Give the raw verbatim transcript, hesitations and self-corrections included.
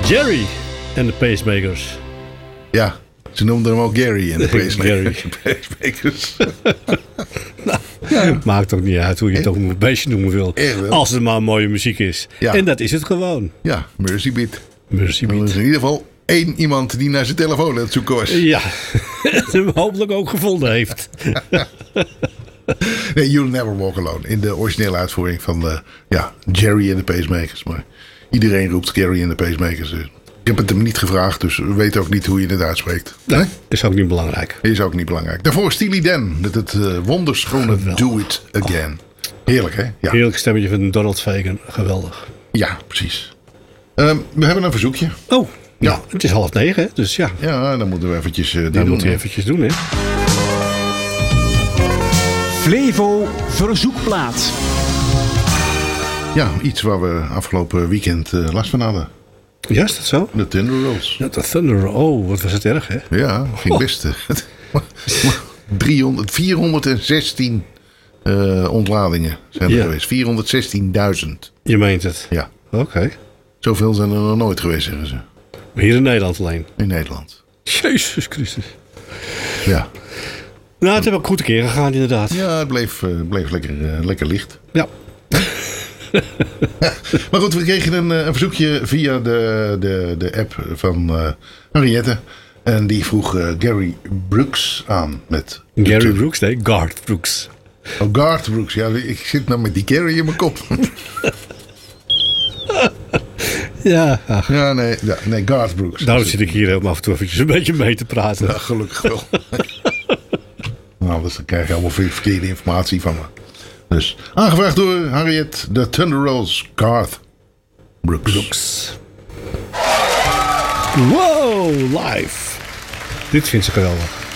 Jerry en de Pacemakers. Ja, ze noemden hem ook Gary en de Pacemakers. pacemakers. Nou, ja. Maakt ook niet uit hoe je het ook een beestje noemen wil. Als het maar mooie muziek is. Ja. En dat is het gewoon. Ja, Mercy Beat. Mercy Beat. Er is in ieder geval één iemand die naar zijn telefoon aan het zoeken was. Ja, en hem hopelijk ook gevonden heeft. Nee, You'll Never Walk Alone. In de originele uitvoering van de, ja, Jerry en de Pacemakers. Maar iedereen roept Gary en de Pacemakers. Ik heb het hem niet gevraagd, dus we weten ook niet hoe je het uitspreekt. Nee, is ook niet belangrijk. Is ook niet belangrijk. Daarvoor Steely Dan. Met het uh, wonderschone Do It Again. Heerlijk, hè? Ja. Heerlijk stemmetje van Donald Fagen. Geweldig. Ja, precies. Uh, we hebben een verzoekje. Oh, ja. Nou, het is half negen, hè? Dus ja. Ja, dan moeten we eventjes uh, dat doen. moeten we eventjes doen, hè? Flevo verzoekplaat. Ja, iets waar we afgelopen weekend uh, last van hadden. Ja, is dat zo? De Thunder Rolls. Ja, de Thunder Rolls. Oh, wat was het erg, hè? Ja, ging oh. best. driehonderd, vierhonderdzestien uh, ontladingen zijn er ja. geweest. vierhonderdzestienduizend. Je meent het? Ja. Oké. Okay. Zoveel zijn er nog nooit geweest, zeggen ze. Maar hier in Nederland alleen? In Nederland. Jezus Christus. Ja. Nou, het heeft ook goed een keer gegaan, inderdaad. Ja, het bleef, uh, bleef lekker, uh, lekker licht. Ja. Maar goed, we kregen een, een verzoekje via de, de, de app van uh, Henriette. En die vroeg uh, Gary Brooks aan. Met Gary Brooks? Nee, Garth Brooks. Oh, Garth Brooks. Ja, ik zit nou met die Gary in mijn kop. Ja. Ach. Ja, nee, ja, nee, Garth Brooks. Daarom zit ik hier helemaal af en toe eventjes een beetje mee te praten. Ja, gelukkig wel. Nou, dus dan krijg je allemaal verkeerde informatie van me. Dus aangevraagd door Harriet, de Thunder Rolls, Garth Brooks. Brooks. Wow, live. Dit vindt ze geweldig.